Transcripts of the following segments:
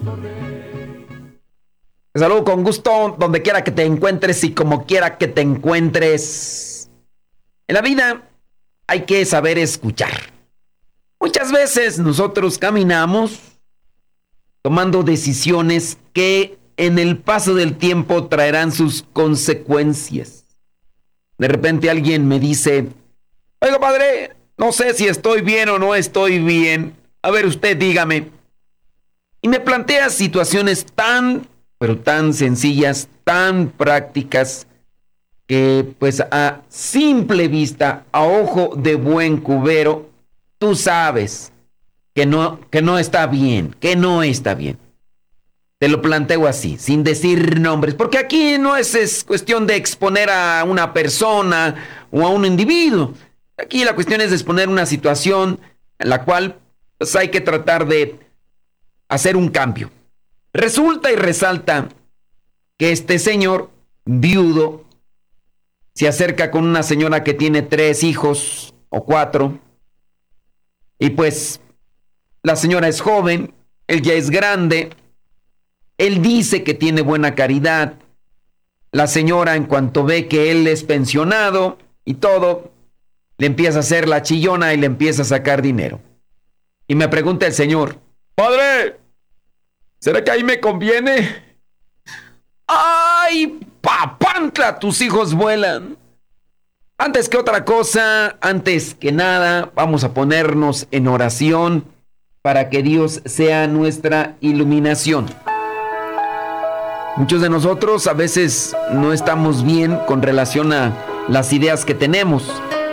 Te saludo con gusto donde quiera que te encuentres y como quiera que te encuentres. En la vida hay que saber escuchar. Muchas veces nosotros caminamos tomando decisiones que en el paso del tiempo traerán sus consecuencias. De repente alguien me dice: oiga, padre, no sé si estoy bien o no estoy bien. A ver, usted dígame. Y me plantea situaciones pero tan sencillas, tan prácticas, que pues a simple vista, a ojo de buen cubero, tú sabes que no está bien, que no está bien. Te lo planteo así, sin decir nombres, porque aquí no es cuestión de exponer a una persona o a un individuo. Aquí la cuestión es exponer una situación en la cual pues, hay que tratar de hacer un cambio. Resulta y resalta que este señor, viudo, se acerca con una señora que tiene 3 hijos o 4, y pues la señora es joven, él ya es grande, él dice que tiene buena caridad. La señora, en cuanto ve que él es pensionado y todo, le empieza a hacer la chillona y le empieza a sacar dinero. Y me pregunta el señor: padre, ¿será que ahí me conviene? ¡Ay, papantla! Tus hijos vuelan. Antes que otra cosa, antes que nada, vamos a ponernos en oración para que Dios sea nuestra iluminación. Muchos de nosotros a veces no estamos bien con relación a las ideas que tenemos,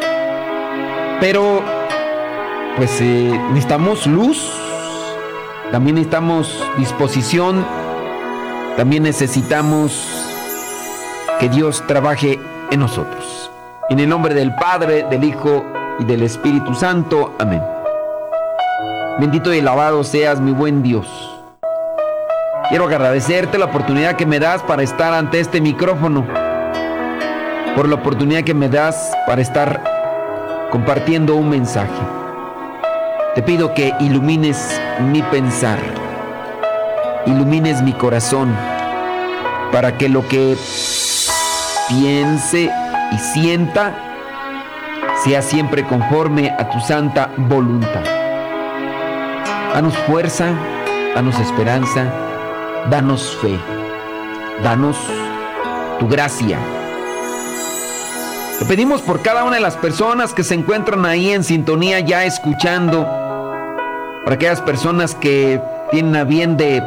pero pues necesitamos luz, también necesitamos disposición, también necesitamos que Dios trabaje en nosotros. En el nombre del Padre, del Hijo y del Espíritu Santo. Amén. Bendito y alabado seas, mi buen Dios. Quiero agradecerte la oportunidad que me das para estar ante este micrófono, por la oportunidad que me das para estar compartiendo un mensaje. Te pido que ilumines mi pensar, ilumines mi corazón, para que lo que piense y sienta sea siempre conforme a tu santa voluntad. Danos fuerza, danos esperanza, danos fe, danos tu gracia. Te pedimos por cada una de las personas que se encuentran ahí en sintonía ya escuchando, por aquellas personas que tienen a bien de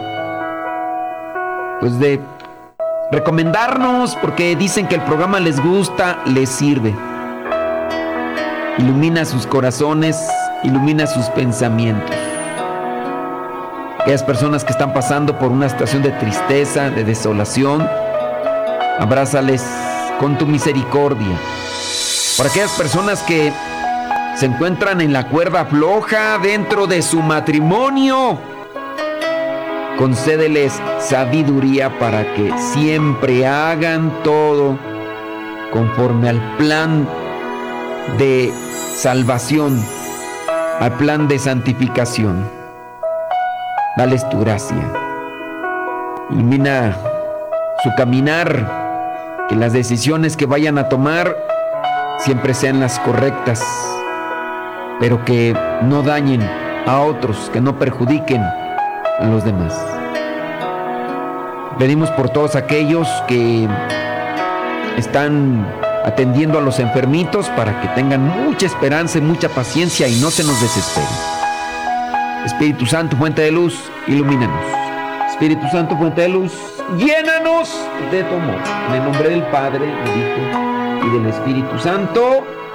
recomendarnos porque dicen que el programa les gusta, les sirve. Ilumina sus corazones, ilumina sus pensamientos. Aquellas personas que están pasando por una situación de tristeza, de desolación, abrázales con tu misericordia. Por aquellas personas que se encuentran en la cuerda floja dentro de su matrimonio, concédeles sabiduría para que siempre hagan todo conforme al plan de salvación, al plan de santificación. Dales tu gracia. Ilumina su caminar, que las decisiones que vayan a tomar siempre sean las correctas, pero que no dañen a otros, que no perjudiquen a los demás. Pedimos por todos aquellos que están atendiendo a los enfermitos para que tengan mucha esperanza y mucha paciencia y no se nos desesperen. Espíritu Santo, fuente de luz, ilumínanos. Espíritu Santo, fuente de luz, llénanos de tu amor. En el nombre del Padre, del Hijo y del Espíritu Santo.